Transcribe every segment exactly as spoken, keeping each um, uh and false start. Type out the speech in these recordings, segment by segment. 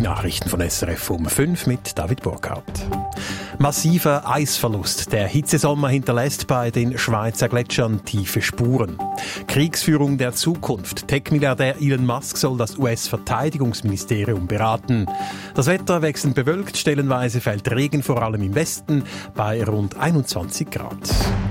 Nachrichten von S R F um fünf mit David Burkhardt. Massiver Eisverlust. Der Hitzesommer hinterlässt bei den Schweizer Gletschern tiefe Spuren. Kriegsführung der Zukunft. Tech-Milliardär Elon Musk soll das U S-Verteidigungsministerium beraten. Das Wetter wechselnd bewölkt, stellenweise fällt Regen vor allem im Westen bei rund einundzwanzig Grad.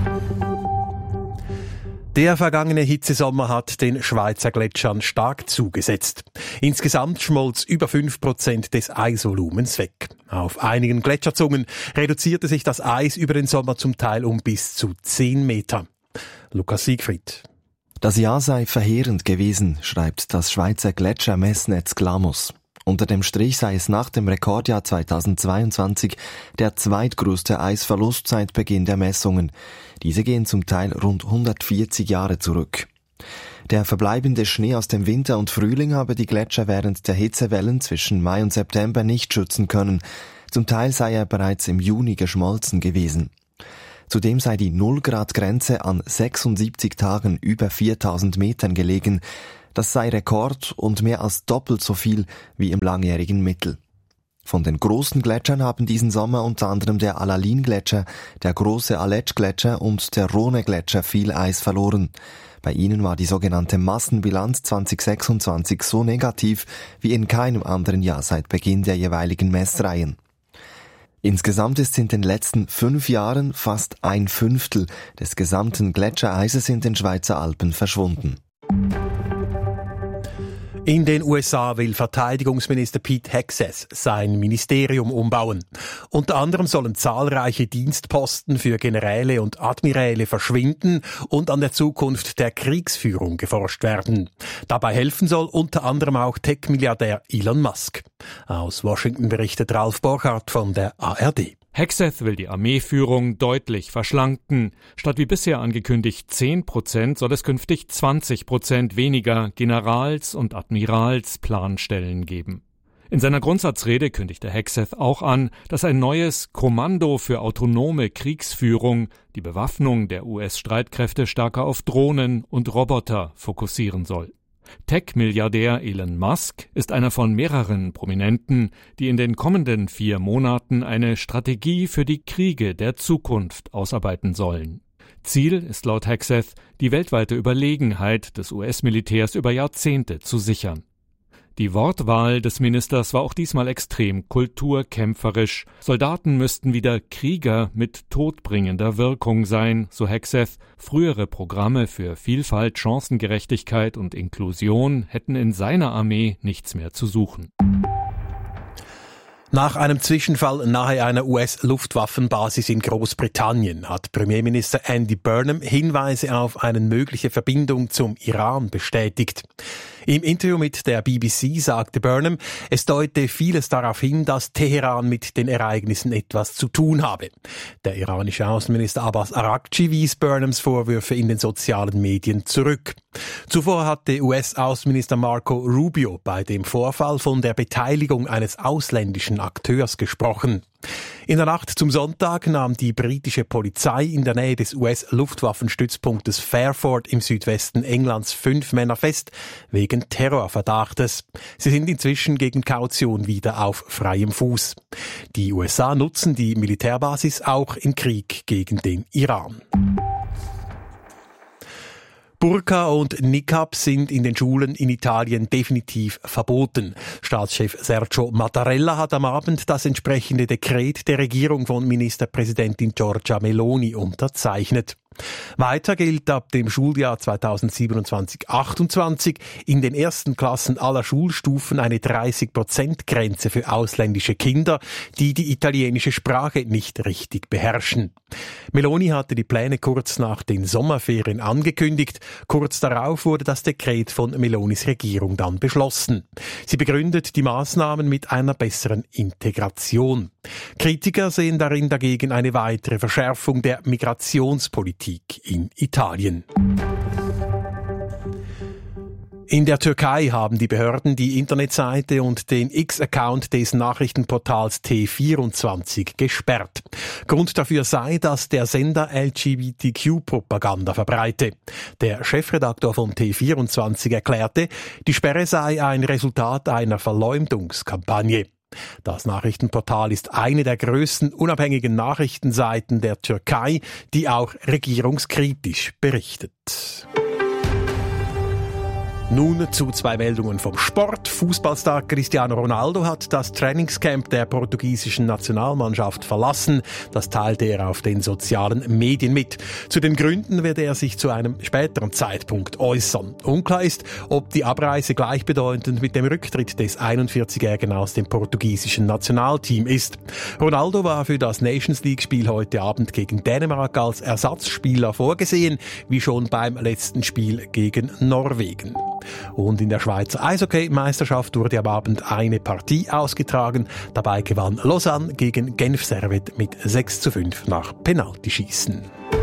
Der vergangene Hitzesommer hat den Schweizer Gletschern stark zugesetzt. Insgesamt schmolz über fünf Prozent des Eisvolumens weg. Auf einigen Gletscherzungen reduzierte sich das Eis über den Sommer zum Teil um bis zu zehn Meter. Lukas Siegfried. Das Jahr sei verheerend gewesen, schreibt das Schweizer Gletschermessnetz Glamus. Unter dem Strich sei es nach dem Rekordjahr zweitausendzweiundzwanzig der zweitgrößte Eisverlust seit Beginn der Messungen. Diese gehen zum Teil rund hundertvierzig Jahre zurück. Der verbleibende Schnee aus dem Winter und Frühling habe die Gletscher während der Hitzewellen zwischen Mai und September nicht schützen können. Zum Teil sei er bereits im Juni geschmolzen gewesen. Zudem sei die Null-Grad-Grenze an sechsundsiebzig Tagen über viertausend Metern gelegen. Das sei Rekord und mehr als doppelt so viel wie im langjährigen Mittel. Von den großen Gletschern haben diesen Sommer unter anderem der Alalin-Gletscher, der große Aletsch-Gletscher und der Rhone-Gletscher viel Eis verloren. Bei ihnen war die sogenannte Massenbilanz zwanzig sechsundzwanzig so negativ wie in keinem anderen Jahr seit Beginn der jeweiligen Messreihen. Insgesamt ist in den letzten fünf Jahren fast ein Fünftel des gesamten Gletschereises in den Schweizer Alpen verschwunden. In den U S A will Verteidigungsminister Pete Hegseth sein Ministerium umbauen. Unter anderem sollen zahlreiche Dienstposten für Generäle und Admiräle verschwinden und an der Zukunft der Kriegsführung geforscht werden. Dabei helfen soll unter anderem auch Tech-Milliardär Elon Musk. Aus Washington berichtet Ralf Borchardt von der A R D. Hegseth will die Armeeführung deutlich verschlanken. Statt wie bisher angekündigt zehn Prozent soll es künftig zwanzig Prozent weniger Generals- und Admiralsplanstellen geben. In seiner Grundsatzrede kündigte Hegseth auch an, dass ein neues Kommando für autonome Kriegsführung die Bewaffnung der U S-Streitkräfte stärker auf Drohnen und Roboter fokussieren soll. Tech-Milliardär Elon Musk ist einer von mehreren Prominenten, die in den kommenden vier Monaten eine Strategie für die Kriege der Zukunft ausarbeiten sollen. Ziel ist laut Hegseth, die weltweite Überlegenheit des U S-Militärs über Jahrzehnte zu sichern. Die Wortwahl des Ministers war auch diesmal extrem kulturkämpferisch. Soldaten müssten wieder Krieger mit todbringender Wirkung sein, so Hegseth. Frühere Programme für Vielfalt, Chancengerechtigkeit und Inklusion hätten in seiner Armee nichts mehr zu suchen. Nach einem Zwischenfall nahe einer U S-Luftwaffenbasis in Großbritannien hat Premierminister Andy Burnham Hinweise auf eine mögliche Verbindung zum Iran bestätigt. Im Interview mit der B B C sagte Burnham, es deute vieles darauf hin, dass Teheran mit den Ereignissen etwas zu tun habe. Der iranische Außenminister Abbas Araghchi wies Burnhams Vorwürfe in den sozialen Medien zurück. Zuvor hatte U S-Außenminister Marco Rubio bei dem Vorfall von der Beteiligung eines ausländischen Akteurs gesprochen. In der Nacht zum Sonntag nahm die britische Polizei in der Nähe des U S-Luftwaffenstützpunktes Fairford im Südwesten Englands fünf Männer fest, wegen Terrorverdachtes. Sie sind inzwischen gegen Kaution wieder auf freiem Fuß. Die U S A nutzen die Militärbasis auch im Krieg gegen den Iran. Burka und Niqab sind in den Schulen in Italien definitiv verboten. Staatschef Sergio Mattarella hat am Abend das entsprechende Dekret der Regierung von Ministerpräsidentin Giorgia Meloni unterzeichnet. Weiter gilt ab dem Schuljahr zweitausendsiebenundzwanzig achtundzwanzig in den ersten Klassen aller Schulstufen eine dreißig Prozent Grenze für ausländische Kinder, die die italienische Sprache nicht richtig beherrschen. Meloni hatte die Pläne kurz nach den Sommerferien angekündigt. Kurz darauf wurde das Dekret von Melonis Regierung dann beschlossen. Sie begründet die Maßnahmen mit einer besseren Integration. Kritiker sehen darin dagegen eine weitere Verschärfung der Migrationspolitik in Italien. In der Türkei haben die Behörden die Internetseite und den X-Account des Nachrichtenportals T vierundzwanzig gesperrt. Grund dafür sei, dass der Sender L G B T Q-Propaganda verbreite. Der Chefredaktor von T vierundzwanzig erklärte, die Sperre sei ein Resultat einer Verleumdungskampagne. Das Nachrichtenportal ist eine der größten unabhängigen Nachrichtenseiten der Türkei, die auch regierungskritisch berichtet. Nun zu zwei Meldungen vom Sport. Fußballstar Cristiano Ronaldo hat das Trainingscamp der portugiesischen Nationalmannschaft verlassen. Das teilte er auf den sozialen Medien mit. Zu den Gründen werde er sich zu einem späteren Zeitpunkt äußern. Unklar ist, ob die Abreise gleichbedeutend mit dem Rücktritt des einundvierzigjährigen aus dem portugiesischen Nationalteam ist. Ronaldo war für das Nations League-Spiel heute Abend gegen Dänemark als Ersatzspieler vorgesehen, wie schon beim letzten Spiel gegen Norwegen. Und in der Schweizer Eishockey-Meisterschaft wurde am Abend eine Partie ausgetragen. Dabei gewann Lausanne gegen Genf Servette mit sechs zu fünf nach Penaltyschießen.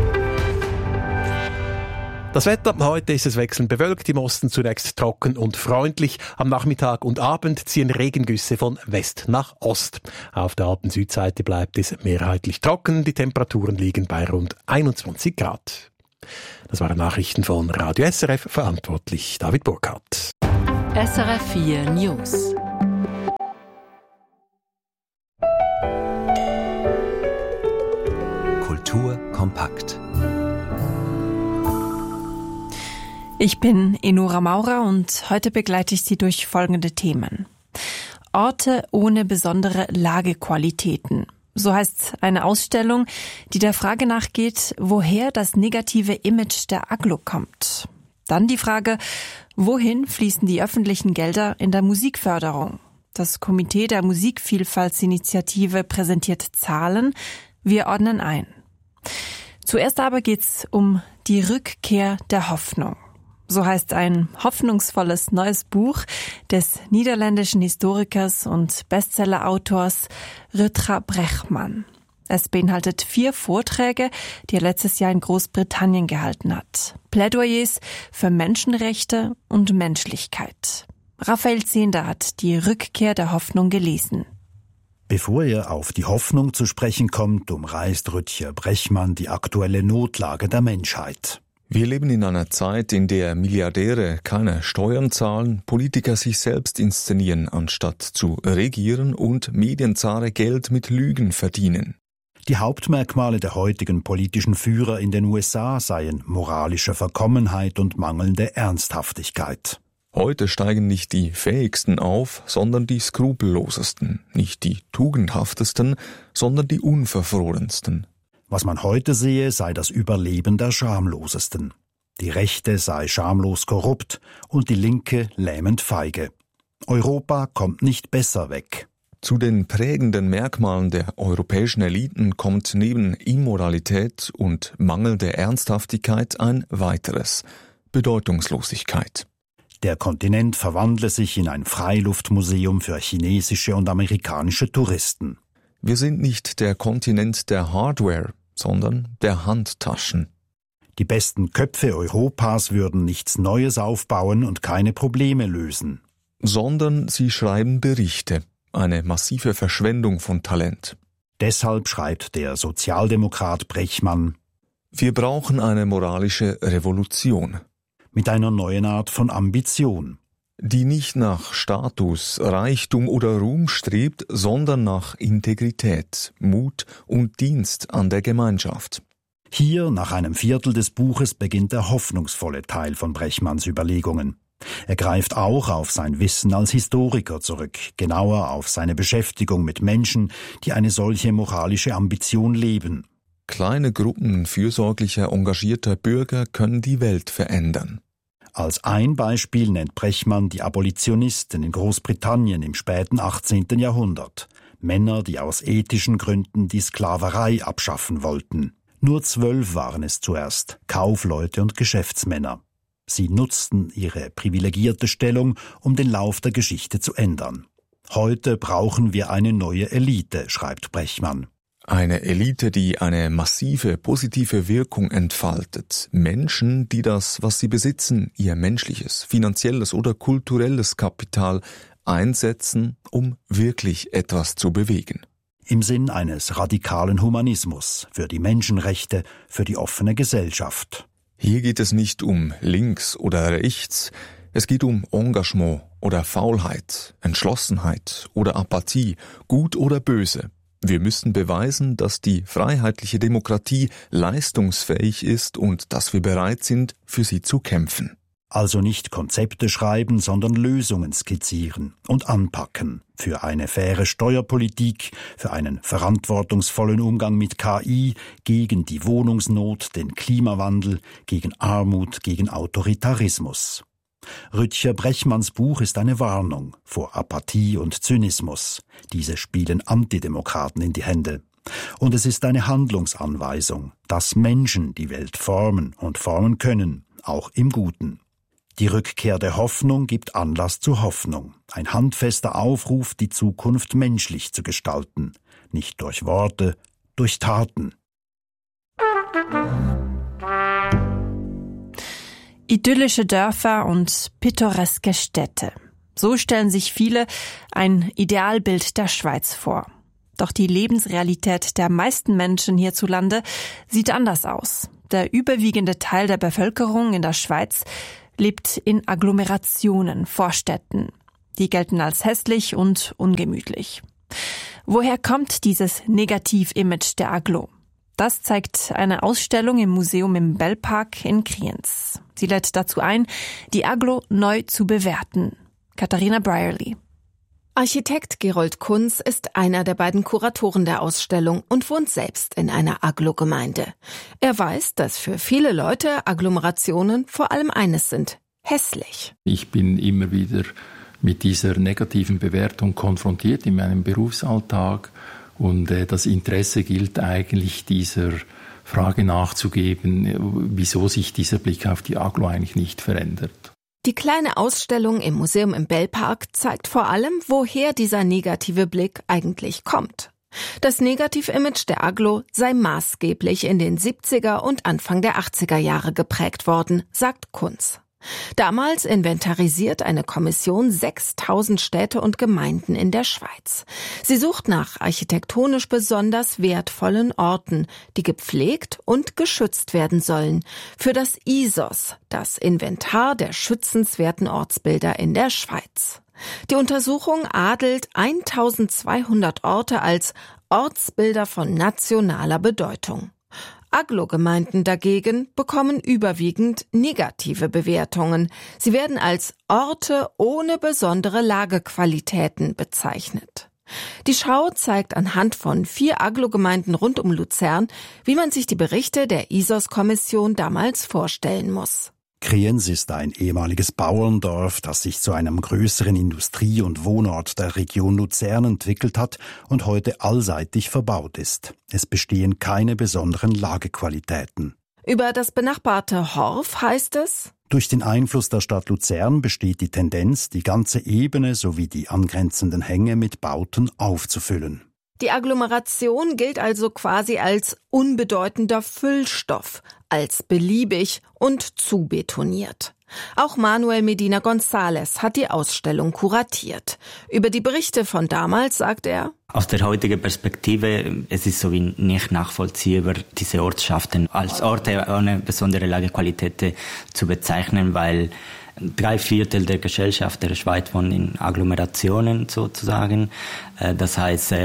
Das Wetter, heute ist es wechselnd bewölkt, im Osten zunächst trocken und freundlich. Am Nachmittag und Abend ziehen Regengüsse von West nach Ost. Auf der alten Südseite bleibt es mehrheitlich trocken, die Temperaturen liegen bei rund einundzwanzig Grad. Das waren Nachrichten von Radio S R F, verantwortlich David Burkhardt. S R F vier News. Kultur kompakt. Ich bin Enora Maurer und heute begleite ich Sie durch folgende Themen. Orte ohne besondere Lagequalitäten. So heißt eine Ausstellung, die der Frage nachgeht, woher das negative Image der Agglo kommt. Dann die Frage, wohin fließen die öffentlichen Gelder in der Musikförderung? Das Komitee der Musikvielfaltsinitiative präsentiert Zahlen, wir ordnen ein. Zuerst aber geht's um die Rückkehr der Hoffnung. So heißt ein hoffnungsvolles neues Buch des niederländischen Historikers und Bestseller-Autors Rutger Bregman. Es beinhaltet vier Vorträge, die er letztes Jahr in Großbritannien gehalten hat. Plädoyers für Menschenrechte und Menschlichkeit. Raphael Zehnder hat die Rückkehr der Hoffnung gelesen. Bevor er auf die Hoffnung zu sprechen kommt, umreißt Rutger Bregman die aktuelle Notlage der Menschheit. Wir leben in einer Zeit, in der Milliardäre keine Steuern zahlen, Politiker sich selbst inszenieren, anstatt zu regieren und Medienzahler Geld mit Lügen verdienen. Die Hauptmerkmale der heutigen politischen Führer in den U S A seien moralische Verkommenheit und mangelnde Ernsthaftigkeit. Heute steigen nicht die Fähigsten auf, sondern die Skrupellosesten, nicht die Tugendhaftesten, sondern die Unverfrorensten. Was man heute sehe, sei das Überleben der Schamlosesten. Die Rechte sei schamlos korrupt und die Linke lähmend feige. Europa kommt nicht besser weg. Zu den prägenden Merkmalen der europäischen Eliten kommt neben Immoralität und mangelnde Ernsthaftigkeit ein weiteres: Bedeutungslosigkeit. Der Kontinent verwandle sich in ein Freiluftmuseum für chinesische und amerikanische Touristen. Wir sind nicht der Kontinent der Hardware, sondern der Handtaschen. Die besten Köpfe Europas würden nichts Neues aufbauen und keine Probleme lösen. Sondern sie schreiben Berichte, eine massive Verschwendung von Talent. Deshalb schreibt der Sozialdemokrat Bregman: Wir brauchen eine moralische Revolution. Mit einer neuen Art von Ambition. Die nicht nach Status, Reichtum oder Ruhm strebt, sondern nach Integrität, Mut und Dienst an der Gemeinschaft. Hier, nach einem Viertel des Buches, beginnt der hoffnungsvolle Teil von Bregmans Überlegungen. Er greift auch auf sein Wissen als Historiker zurück, genauer auf seine Beschäftigung mit Menschen, die eine solche moralische Ambition leben. Kleine Gruppen fürsorglicher, engagierter Bürger können die Welt verändern. Als ein Beispiel nennt Bregman die Abolitionisten in Großbritannien im späten achtzehnten Jahrhundert. Männer, die aus ethischen Gründen die Sklaverei abschaffen wollten. Nur zwölf waren es zuerst, Kaufleute und Geschäftsmänner. Sie nutzten ihre privilegierte Stellung, um den Lauf der Geschichte zu ändern. Heute brauchen wir eine neue Elite, schreibt Bregman. Eine Elite, die eine massive positive Wirkung entfaltet. Menschen, die das, was sie besitzen, ihr menschliches, finanzielles oder kulturelles Kapital einsetzen, um wirklich etwas zu bewegen. Im Sinn eines radikalen Humanismus, für die Menschenrechte, für die offene Gesellschaft. Hier geht es nicht um links oder rechts, es geht um Engagement oder Faulheit, Entschlossenheit oder Apathie, gut oder böse. Wir müssen beweisen, dass die freiheitliche Demokratie leistungsfähig ist und dass wir bereit sind, für sie zu kämpfen. Also nicht Konzepte schreiben, sondern Lösungen skizzieren und anpacken. Für eine faire Steuerpolitik, für einen verantwortungsvollen Umgang mit K I, gegen die Wohnungsnot, den Klimawandel, gegen Armut, gegen Autoritarismus. Rütger Brechmanns Buch ist eine Warnung vor Apathie und Zynismus. Diese spielen Antidemokraten in die Hände. Und es ist eine Handlungsanweisung, dass Menschen die Welt formen und formen können, auch im Guten. Die Rückkehr der Hoffnung gibt Anlass zur Hoffnung. Ein handfester Aufruf, die Zukunft menschlich zu gestalten. Nicht durch Worte, durch Taten. Idyllische Dörfer und pittoreske Städte. So stellen sich viele ein Idealbild der Schweiz vor. Doch die Lebensrealität der meisten Menschen hierzulande sieht anders aus. Der überwiegende Teil der Bevölkerung in der Schweiz lebt in Agglomerationen, Vorstädten. Die gelten als hässlich und ungemütlich. Woher kommt dieses Negativ-Image der Agglo? Das zeigt eine Ausstellung im Museum im Bellpark in Kriens. Sie lädt dazu ein, die Agglo neu zu bewerten. Katharina Brierly. Architekt Gerold Kunz ist einer der beiden Kuratoren der Ausstellung und wohnt selbst in einer Agglogemeinde. Er weiß, dass für viele Leute Agglomerationen vor allem eines sind: hässlich. Ich bin immer wieder mit dieser negativen Bewertung konfrontiert in meinem Berufsalltag und äh, das Interesse gilt eigentlich dieser Frage nachzugeben, wieso sich dieser Blick auf die Agglo eigentlich nicht verändert. Die kleine Ausstellung im Museum im Bellpark zeigt vor allem, woher dieser negative Blick eigentlich kommt. Das Negativ-Image der Agglo sei maßgeblich in den siebziger und Anfang der achtziger Jahre geprägt worden, sagt Kunz. Damals inventarisiert eine Kommission sechstausend Städte und Gemeinden in der Schweiz. Sie sucht nach architektonisch besonders wertvollen Orten, die gepflegt und geschützt werden sollen, für das I S O S, das Inventar der schützenswerten Ortsbilder in der Schweiz. Die Untersuchung adelt eintausendzweihundert Orte als Ortsbilder von nationaler Bedeutung. Agglogemeinden dagegen bekommen überwiegend negative Bewertungen. Sie werden als Orte ohne besondere Lagequalitäten bezeichnet. Die Schau zeigt anhand von vier Agglogemeinden rund um Luzern, wie man sich die Berichte der I S O S-Kommission damals vorstellen muss. Kriens ist ein ehemaliges Bauerndorf, das sich zu einem größeren Industrie- und Wohnort der Region Luzern entwickelt hat und heute allseitig verbaut ist. Es bestehen keine besonderen Lagequalitäten. Über das benachbarte Horf heißt es: Durch den Einfluss der Stadt Luzern besteht die Tendenz, die ganze Ebene sowie die angrenzenden Hänge mit Bauten aufzufüllen. Die Agglomeration gilt also quasi als unbedeutender Füllstoff, als beliebig und zu betoniert. Auch Manuel Medina González hat die Ausstellung kuratiert. Über die Berichte von damals sagt er: Aus der heutigen Perspektive, es ist so wie nicht nachvollziehbar, diese Ortschaften als Orte ohne besondere Lagequalität zu bezeichnen, weil drei Viertel der Gesellschaft der Schweiz wohnen in Agglomerationen sozusagen. Das heißt,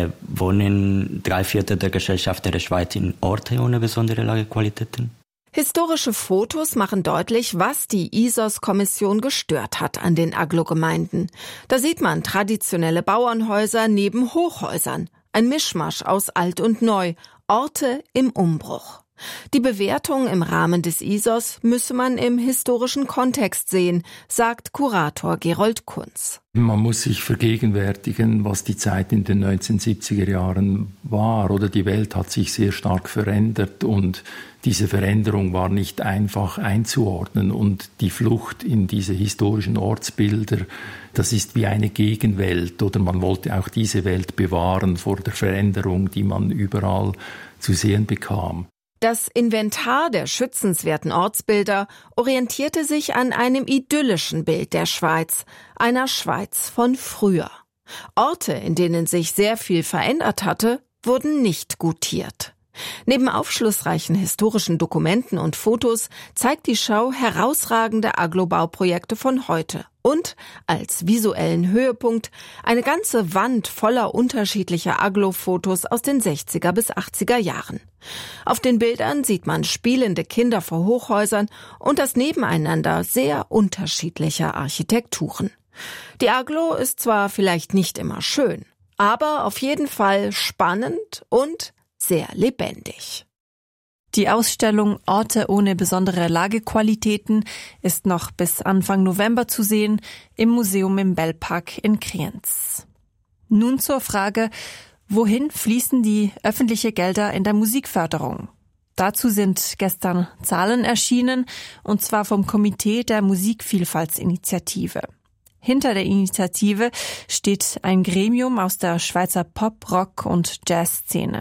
wohnen drei Viertel der Gesellschaft der Schweiz in Orte ohne besondere Lagequalitäten. Historische Fotos machen deutlich, was die I S O S-Kommission gestört hat an den Agglogemeinden. Da sieht man traditionelle Bauernhäuser neben Hochhäusern. Ein Mischmasch aus alt und neu. Orte im Umbruch. Die Bewertung im Rahmen des I S O S müsse man im historischen Kontext sehen, sagt Kurator Gerold Kunz. Man muss sich vergegenwärtigen, was die Zeit in den neunzehnhundertsiebziger Jahren war. Oder die Welt hat sich sehr stark verändert und diese Veränderung war nicht einfach einzuordnen. Und die Flucht in diese historischen Ortsbilder, das ist wie eine Gegenwelt. Oder man wollte auch diese Welt bewahren vor der Veränderung, die man überall zu sehen bekam. Das Inventar der schützenswerten Ortsbilder orientierte sich an einem idyllischen Bild der Schweiz, einer Schweiz von früher. Orte, in denen sich sehr viel verändert hatte, wurden nicht gutiert. Neben aufschlussreichen historischen Dokumenten und Fotos zeigt die Schau herausragende Agglobauprojekte von heute und als visuellen Höhepunkt eine ganze Wand voller unterschiedlicher Agglo-Fotos aus den sechziger bis achtziger Jahren. Auf den Bildern sieht man spielende Kinder vor Hochhäusern und das Nebeneinander sehr unterschiedlicher Architekturen. Die Agglo ist zwar vielleicht nicht immer schön, aber auf jeden Fall spannend und sehr lebendig. Die Ausstellung Orte ohne besondere Lagequalitäten ist noch bis Anfang November zu sehen im Museum im Bellpark in Kriens. Nun zur Frage, wohin fließen die öffentlichen Gelder in der Musikförderung? Dazu sind gestern Zahlen erschienen, und zwar vom Komitee der Musikvielfaltsinitiative. Hinter der Initiative steht ein Gremium aus der Schweizer Pop-, Rock- und Jazzszene.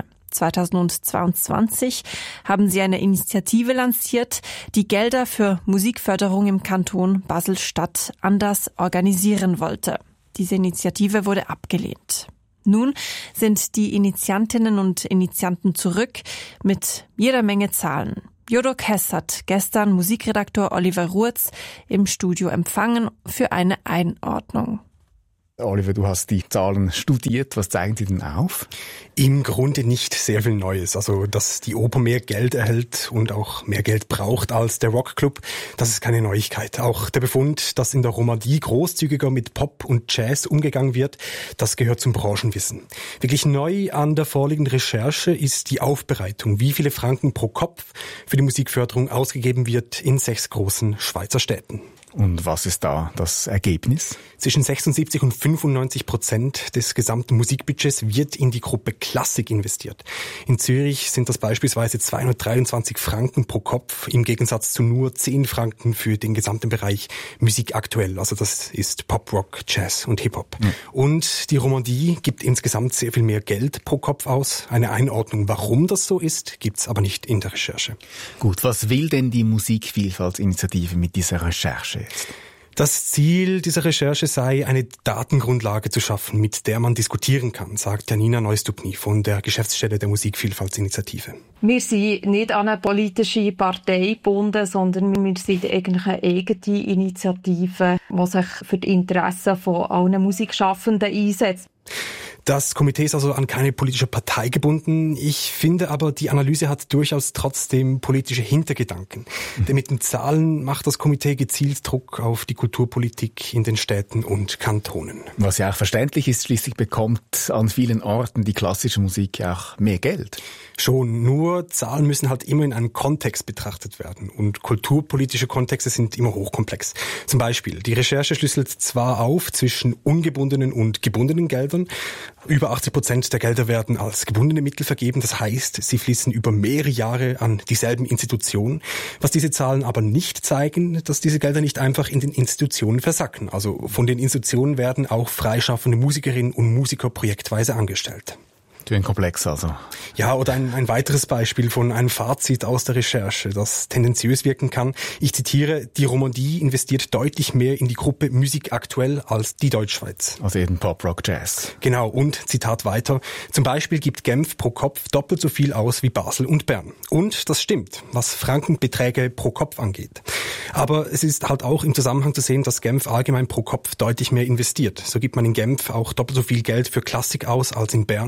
zweitausendzweiundzwanzig haben sie eine Initiative lanciert, die Gelder für Musikförderung im Kanton Basel-Stadt anders organisieren wollte. Diese Initiative wurde abgelehnt. Nun sind die Initiantinnen und Initianten zurück mit jeder Menge Zahlen. Jodok Hess hat gestern Musikredaktor Oliver Ruetz im Studio empfangen für eine Einordnung. Oliver, du hast die Zahlen studiert. Was zeigen die denn auf? Im Grunde nicht sehr viel Neues. Also, dass die Oper mehr Geld erhält und auch mehr Geld braucht als der Rockclub, das ist keine Neuigkeit. Auch der Befund, dass in der Romandie großzügiger mit Pop und Jazz umgegangen wird, das gehört zum Branchenwissen. Wirklich neu an der vorliegenden Recherche ist die Aufbereitung, wie viele Franken pro Kopf für die Musikförderung ausgegeben wird in sechs großen Schweizer Städten. Und was ist da das Ergebnis? Zwischen sechsundsiebzig und fünfundneunzig Prozent des gesamten Musikbudgets wird in die Gruppe Klassik investiert. In Zürich sind das beispielsweise zweihundertdreiundzwanzig Franken pro Kopf, im Gegensatz zu nur zehn Franken für den gesamten Bereich Musik aktuell. Also das ist Pop, Rock, Jazz und Hip-Hop. Mhm. Und die Romandie gibt insgesamt sehr viel mehr Geld pro Kopf aus. Eine Einordnung, warum das so ist, gibt's aber nicht in der Recherche. Gut, was will denn die Musikvielfaltsinitiative mit dieser Recherche jetzt? Das Ziel dieser Recherche sei, eine Datengrundlage zu schaffen, mit der man diskutieren kann, sagt Janina Neustupny von der Geschäftsstelle der Musikvielfaltsinitiative. Wir sind nicht an eine politische Partei gebunden, sondern wir sind eigentlich eine eigene Initiative, die sich für die Interessen von allen Musikschaffenden einsetzt. Das Komitee ist also an keine politische Partei gebunden. Ich finde aber, die Analyse hat durchaus trotzdem politische Hintergedanken. Mhm. Denn mit den Zahlen macht das Komitee gezielt Druck auf die Kulturpolitik in den Städten und Kantonen. Was ja auch verständlich ist, schließlich bekommt an vielen Orten die klassische Musik ja auch mehr Geld. Schon, nur Zahlen müssen halt immer in einem Kontext betrachtet werden. Und kulturpolitische Kontexte sind immer hochkomplex. Zum Beispiel, die Recherche schlüsselt zwar auf zwischen ungebundenen und gebundenen Geldern. Über achtzig Prozent der Gelder werden als gebundene Mittel vergeben. Das heißt, sie fließen über mehrere Jahre an dieselben Institutionen. Was diese Zahlen aber nicht zeigen, dass diese Gelder nicht einfach in den Institutionen versacken. Also von den Institutionen werden auch freischaffende Musikerinnen und Musiker projektweise angestellt. Ein Komplex also. Ja, oder ein, ein weiteres Beispiel von einem Fazit aus der Recherche, das tendenziös wirken kann. Ich zitiere, die Romandie investiert deutlich mehr in die Gruppe Musik aktuell als die Deutschschweiz. Also eben Pop, Rock, Jazz. Genau, und Zitat weiter, zum Beispiel gibt Genf pro Kopf doppelt so viel aus wie Basel und Bern. Und das stimmt, was Frankenbeträge pro Kopf angeht. Aber es ist halt auch im Zusammenhang zu sehen, dass Genf allgemein pro Kopf deutlich mehr investiert. So gibt man in Genf auch doppelt so viel Geld für Klassik aus als in Bern.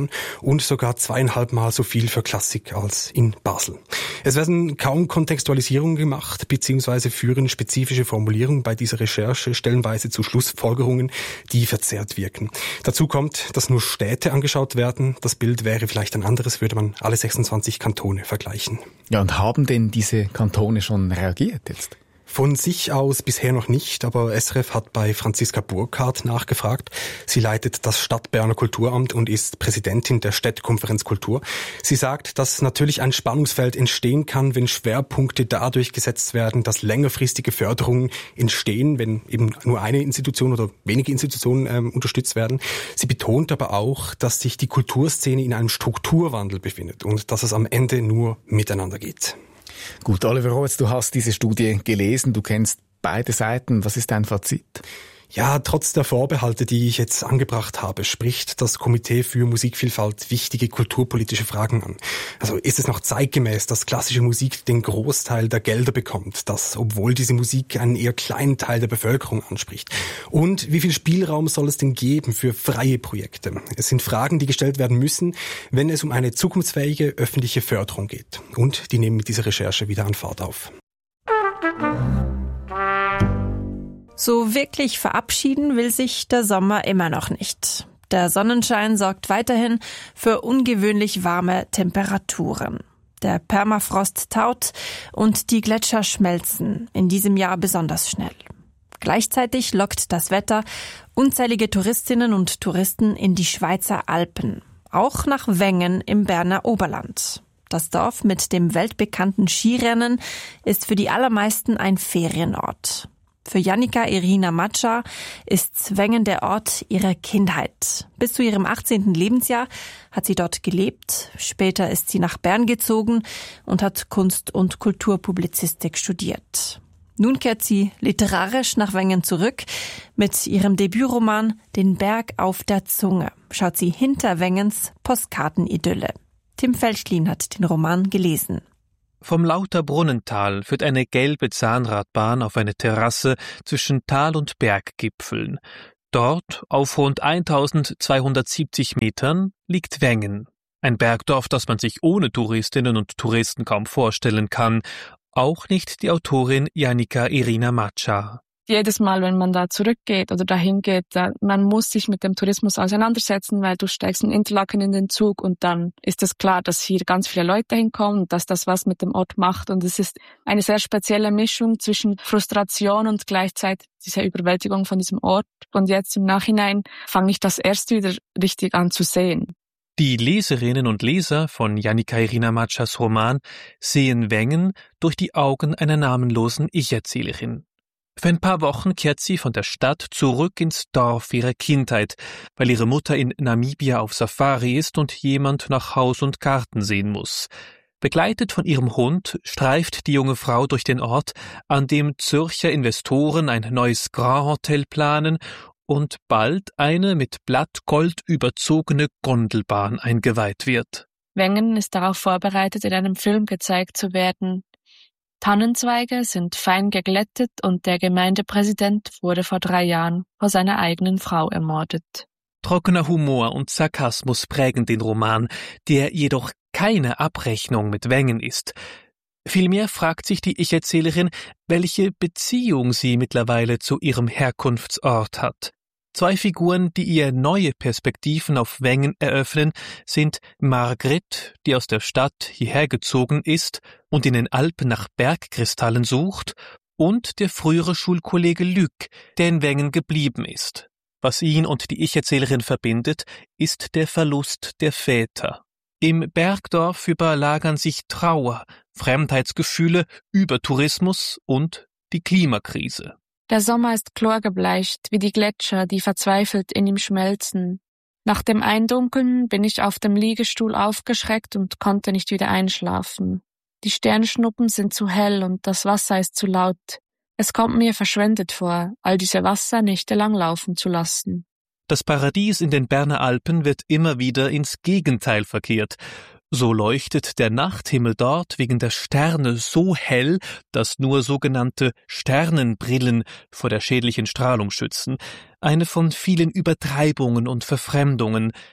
und sogar zweieinhalb Mal so viel für Klassik als in Basel. Es werden kaum Kontextualisierungen gemacht, beziehungsweise führen spezifische Formulierungen bei dieser Recherche stellenweise zu Schlussfolgerungen, die verzerrt wirken. Dazu kommt, dass nur Städte angeschaut werden. Das Bild wäre vielleicht ein anderes, würde man alle sechsundzwanzig Kantone vergleichen. Ja, und haben denn diese Kantone schon reagiert jetzt? Von sich aus bisher noch nicht, aber S R F hat bei Franziska Burkhardt nachgefragt. Sie leitet das Stadtberner Kulturamt und ist Präsidentin der Städtekonferenz Kultur. Sie sagt, dass natürlich ein Spannungsfeld entstehen kann, wenn Schwerpunkte dadurch gesetzt werden, dass längerfristige Förderungen entstehen, wenn eben nur eine Institution oder wenige Institutionen ähm, unterstützt werden. Sie betont aber auch, dass sich die Kulturszene in einem Strukturwandel befindet und dass es am Ende nur miteinander geht. Gut, Oliver Roetz, du hast diese Studie gelesen, du kennst beide Seiten. Was ist dein Fazit? Ja, trotz der Vorbehalte, die ich jetzt angebracht habe, spricht das Komitee für Musikvielfalt wichtige kulturpolitische Fragen an. Also ist es noch zeitgemäß, dass klassische Musik den Großteil der Gelder bekommt, dass, obwohl diese Musik einen eher kleinen Teil der Bevölkerung anspricht? Und wie viel Spielraum soll es denn geben für freie Projekte? Es sind Fragen, die gestellt werden müssen, wenn es um eine zukunftsfähige öffentliche Förderung geht. Und die nehmen mit dieser Recherche wieder an Fahrt auf. So wirklich verabschieden will sich der Sommer immer noch nicht. Der Sonnenschein sorgt weiterhin für ungewöhnlich warme Temperaturen. Der Permafrost taut und die Gletscher schmelzen, in diesem Jahr besonders schnell. Gleichzeitig lockt das Wetter unzählige Touristinnen und Touristen in die Schweizer Alpen, auch nach Wengen im Berner Oberland. Das Dorf mit dem weltbekannten Skirennen ist für die allermeisten ein Ferienort. Für Jannika Irina Matscha ist Wengen der Ort ihrer Kindheit. Bis zu ihrem achtzehnten Lebensjahr hat sie dort gelebt. Später ist sie nach Bern gezogen und hat Kunst- und Kulturpublizistik studiert. Nun kehrt sie literarisch nach Wengen zurück. Mit ihrem Debütroman »Den Berg auf der Zunge« schaut sie hinter Wengens Postkartenidylle. Tim Felchlin hat den Roman gelesen. Vom Lauterbrunnental führt eine gelbe Zahnradbahn auf eine Terrasse zwischen Tal- und Berggipfeln. Dort, auf rund eintausendzweihundertsiebzig Metern, liegt Wengen. Ein Bergdorf, das man sich ohne Touristinnen und Touristen kaum vorstellen kann. Auch nicht die Autorin Jannika Irina Matscha. Jedes Mal, wenn man da zurückgeht oder dahin geht, da, man muss sich mit dem Tourismus auseinandersetzen, weil du steigst in Interlaken in den Zug und dann ist es klar, dass hier ganz viele Leute hinkommen und dass das was mit dem Ort macht. Und es ist eine sehr spezielle Mischung zwischen Frustration und gleichzeitig dieser Überwältigung von diesem Ort. Und jetzt im Nachhinein fange ich das erst wieder richtig an zu sehen. Die Leserinnen und Leser von Jannika Irina Matschas Roman sehen Wengen durch die Augen einer namenlosen Ich-Erzählerin. Für ein paar Wochen kehrt sie von der Stadt zurück ins Dorf ihrer Kindheit, weil ihre Mutter in Namibia auf Safari ist und jemand nach Haus und Garten sehen muss. Begleitet von ihrem Hund streift die junge Frau durch den Ort, an dem Zürcher Investoren ein neues Grand Hotel planen und bald eine mit Blattgold überzogene Gondelbahn eingeweiht wird. Wengen ist darauf vorbereitet, in einem Film gezeigt zu werden. Tannenzweige sind fein geglättet und der Gemeindepräsident wurde vor drei Jahren vor seiner eigenen Frau ermordet. Trockener Humor und Sarkasmus prägen den Roman, der jedoch keine Abrechnung mit Wengen ist. Vielmehr fragt sich die Ich-Erzählerin, welche Beziehung sie mittlerweile zu ihrem Herkunftsort hat. Zwei Figuren, die ihr neue Perspektiven auf Wengen eröffnen, sind Margret, die aus der Stadt hierher gezogen ist und in den Alpen nach Bergkristallen sucht, und der frühere Schulkollege Luc, der in Wengen geblieben ist. Was ihn und die Ich-Erzählerin verbindet, ist der Verlust der Väter. Im Bergdorf überlagern sich Trauer, Fremdheitsgefühle, Übertourismus und die Klimakrise. Der Sommer ist chlorgebleicht, wie die Gletscher, die verzweifelt in ihm schmelzen. Nach dem Eindunkeln bin ich auf dem Liegestuhl aufgeschreckt und konnte nicht wieder einschlafen. Die Sternschnuppen sind zu hell und das Wasser ist zu laut. Es kommt mir verschwendet vor, all diese Wasser nächtelang laufen zu lassen. Das Paradies in den Berner Alpen wird immer wieder ins Gegenteil verkehrt. So leuchtet der Nachthimmel dort wegen der Sterne so hell, dass nur sogenannte Sternenbrillen vor der schädlichen Strahlung schützen. Eine von vielen Übertreibungen und Verfremdungen.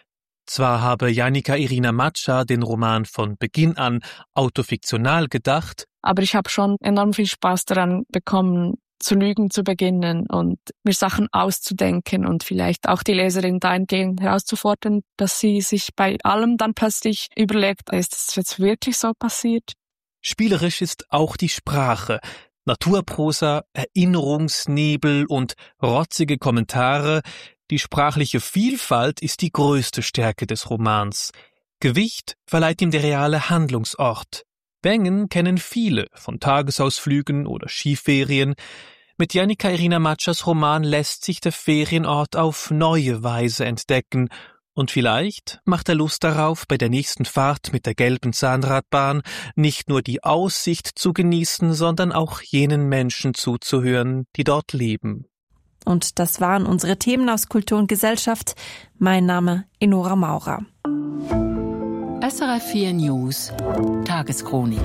Zwar habe Janica Irina Macha den Roman von Beginn an autofiktional gedacht, aber ich habe schon enorm viel Spaß daran bekommen, zu lügen zu beginnen und mir Sachen auszudenken und vielleicht auch die Leserin dahingehend herauszufordern, dass sie sich bei allem dann plötzlich überlegt, ist das jetzt wirklich so passiert? Spielerisch ist auch die Sprache. Naturprosa, Erinnerungsnebel und rotzige Kommentare. Die sprachliche Vielfalt ist die größte Stärke des Romans. Gewicht verleiht ihm der reale Handlungsort. Wengen kennen viele von Tagesausflügen oder Skiferien. Mit Janica Irina Machas Roman lässt sich der Ferienort auf neue Weise entdecken. Und vielleicht macht er Lust darauf, bei der nächsten Fahrt mit der gelben Zahnradbahn nicht nur die Aussicht zu genießen, sondern auch jenen Menschen zuzuhören, die dort leben. Und das waren unsere Themen aus Kultur und Gesellschaft. Mein Name Enora Maurer. S R F vier News Tageschronik.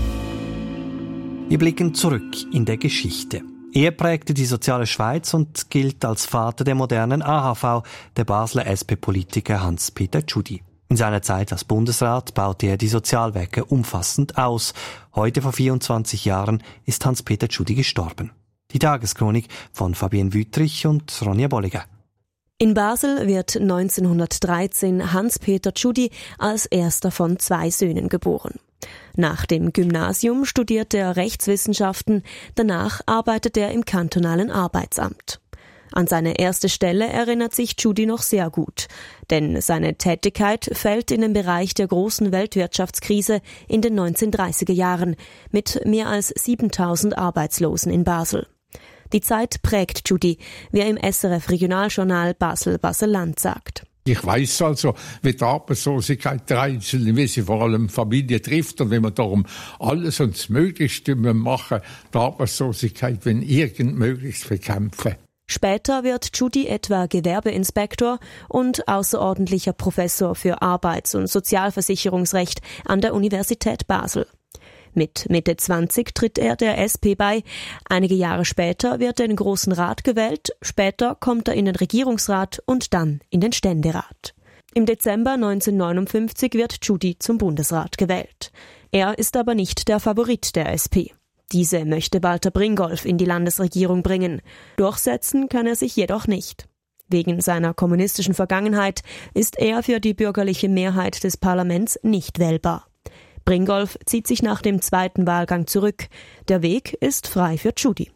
Wir blicken zurück in der Geschichte. Er prägte die soziale Schweiz und gilt als Vater der modernen A H V, der Basler S P-Politiker Hans-Peter Tschudi. In seiner Zeit als Bundesrat baute er die Sozialwerke umfassend aus. Heute vor vierundzwanzig Jahren ist Hans-Peter Tschudi gestorben. Die Tageschronik von Fabienne Wüttrich und Ronja Bolliger. In Basel wird neunzehnhundertdreizehn Hans-Peter Tschudi als erster von zwei Söhnen geboren. Nach dem Gymnasium studierte er Rechtswissenschaften, danach arbeitet er im kantonalen Arbeitsamt. An seine erste Stelle erinnert sich Tschudi noch sehr gut, denn seine Tätigkeit fällt in den Bereich der großen Weltwirtschaftskrise in den neunzehnhundertdreißiger Jahren mit mehr als siebentausend Arbeitslosen in Basel. Die Zeit prägt Tschudi, wie er im S R F-Regionaljournal Basel-Basel-Land sagt. Ich weiss also, wie die Arbeitslosigkeit der Einzelnen, wie sie vor allem Familien trifft und wenn man darum alles und das Möglichste machen, die Arbeitslosigkeit, wenn irgend möglichst bekämpfen. Später wird Tschudi etwa Gewerbeinspektor und außerordentlicher Professor für Arbeits- und Sozialversicherungsrecht an der Universität Basel. Mit Mitte zwanzig tritt er der S P bei. Einige Jahre später wird er in den Grossen Rat gewählt, später kommt er in den Regierungsrat und dann in den Ständerat. Im Dezember neunzehnhundertneunundfünfzig wird Tschudi zum Bundesrat gewählt. Er ist aber nicht der Favorit der S P. Diese möchte Walter Bringolf in die Landesregierung bringen. Durchsetzen kann er sich jedoch nicht. Wegen seiner kommunistischen Vergangenheit ist er für die bürgerliche Mehrheit des Parlaments nicht wählbar. Bringolf zieht sich nach dem zweiten Wahlgang zurück. Der Weg ist frei für Tschudi.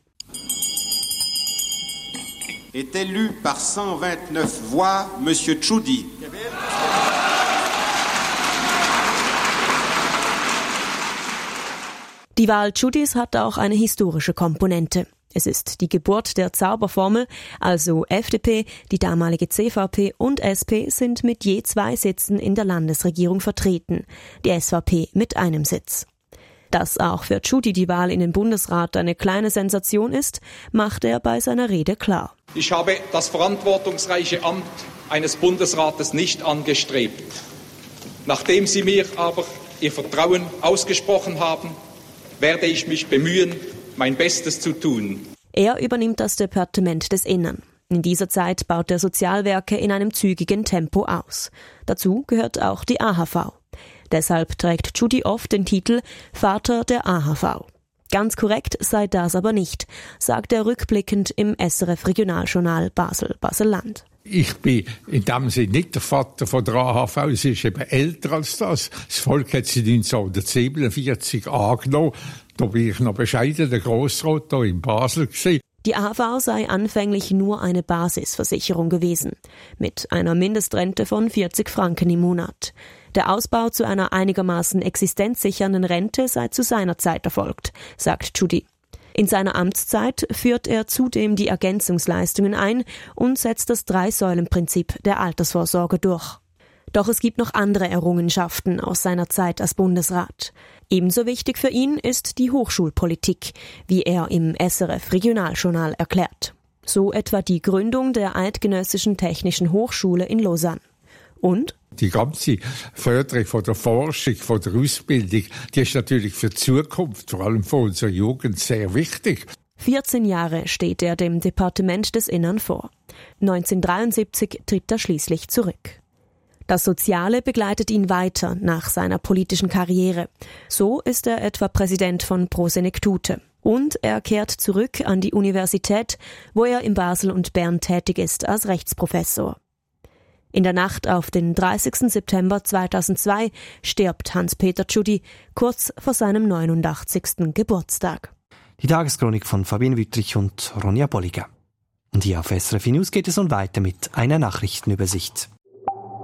Est élu par cent vingt-neuf voix Monsieur Tschudi. Die Wahl Tschudis hat auch eine historische Komponente. Es ist die Geburt der Zauberformel, also F D P, die damalige C V P und S P sind mit je zwei Sitzen in der Landesregierung vertreten, die S V P mit einem Sitz. Dass auch für Tschudi die Wahl in den Bundesrat eine kleine Sensation ist, macht er bei seiner Rede klar. Ich habe das verantwortungsreiche Amt eines Bundesrates nicht angestrebt. Nachdem Sie mir aber Ihr Vertrauen ausgesprochen haben, werde ich mich bemühen, mein Bestes zu tun. Er übernimmt das Departement des Innern. In dieser Zeit baut er Sozialwerke in einem zügigen Tempo aus. Dazu gehört auch die A H V. Deshalb trägt Tschudi oft den Titel Vater der A H V. Ganz korrekt sei das aber nicht, sagt er rückblickend im S R F-Regionaljournal Basel-Basel-Land. Ich bin in dem Sinne nicht der Vater von der A H V, sie ist eben älter als das. Das Volk hat sie neunzehnhundertsiebenundvierzig angenommen. Da bin ich noch bescheiden, der Grossrat hier in Basel gewesen. Die A H V sei anfänglich nur eine Basisversicherung gewesen, mit einer Mindestrente von vierzig Franken im Monat. Der Ausbau zu einer einigermaßen existenzsichernden Rente sei zu seiner Zeit erfolgt, sagt Tschudi. In seiner Amtszeit führt er zudem die Ergänzungsleistungen ein und setzt das Drei-Säulen-Prinzip der Altersvorsorge durch. Doch es gibt noch andere Errungenschaften aus seiner Zeit als Bundesrat. Ebenso wichtig für ihn ist die Hochschulpolitik, wie er im S R F-Regionaljournal erklärt. So etwa die Gründung der Eidgenössischen Technischen Hochschule in Lausanne. Und die ganze Förderung von der Forschung, von der Ausbildung, die ist natürlich für die Zukunft, vor allem für unsere Jugend, sehr wichtig. vierzehn Jahre steht er dem Departement des Innern vor. neunzehnhundertdreiundsiebzig tritt er schließlich zurück. Das Soziale begleitet ihn weiter nach seiner politischen Karriere. So ist er etwa Präsident von Pro Senectute. Und er kehrt zurück an die Universität, wo er in Basel und Bern tätig ist als Rechtsprofessor. In der Nacht auf den dreißigsten September zweitausendzwei stirbt Hans-Peter Tschudi kurz vor seinem neunundachtzigsten Geburtstag. Die Tageschronik von Fabienne Wüttrich und Ronja Bolliger. Und hier auf S R F News geht es nun weiter mit einer Nachrichtenübersicht.